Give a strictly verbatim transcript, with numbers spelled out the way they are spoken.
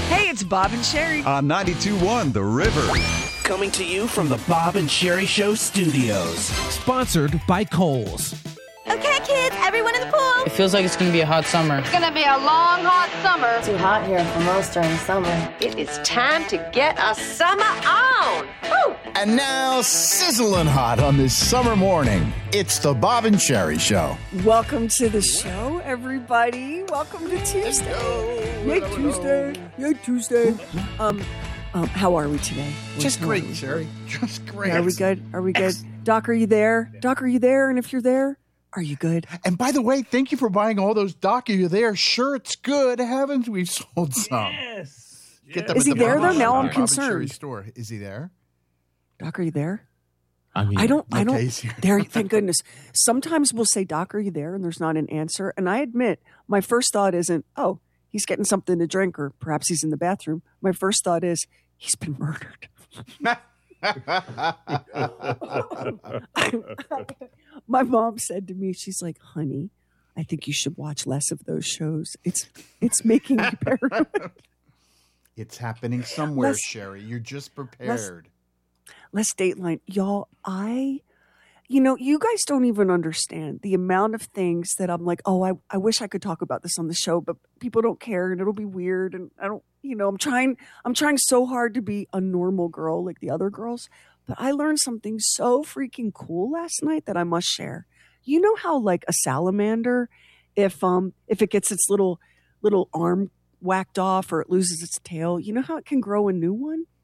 Hey, it's Bob and Sherry. On ninety-two point one The River. Coming to you from the Bob and Sherry Show studios. Sponsored by Kohl's. Okay, kids, everyone in the pool. It feels like it's going to be a hot summer. It's going to be a long, hot summer. Too hot here for most during the summer. It is time to get a summer on. Woo! And now, sizzling hot on this summer morning, it's the Bob and Sherry Show. Welcome to the show, everybody. Welcome to Tuesday. Yay, Tuesday. Yay, Tuesday. Um, um, how are we today? Just How great, are we? Sherry. Just great. Are we good? Are we good? Doc, are you there? Doc, are you there? And if you're there, are you good? And by the way, thank you for buying all those Doc. Are you there? Shirts. Good heavens, we've sold some. Yes. Get them Is at he the there, Bob though? and- Now I'm Bob and Sherry concerned. Store. Is he there? Doc, are you there? I mean, I don't, I Okay, don't, he's here. there, thank goodness. Sometimes we'll say, Doc, are you there? And there's not an answer. And I admit, my first thought isn't, oh, he's getting something to drink or perhaps he's in the bathroom. My first thought is, he's been murdered. My mom said to me, she's like, honey, I think you should watch less of those shows. It's, it's making me paranoid. It's happening somewhere, Let's- Sherry. You're just prepared. Let's Dateline. Y'all, I, you know, you guys don't even understand the amount of things that I'm like, oh, I, I wish I could talk about this on the show, but people don't care and it'll be weird. And I don't, you know, I'm trying, I'm trying so hard to be a normal girl like the other girls. But I learned something so freaking cool last night that I must share. You know how like a salamander, if um if it gets its little little arm whacked off or it loses its tail, you know how it can grow a new one?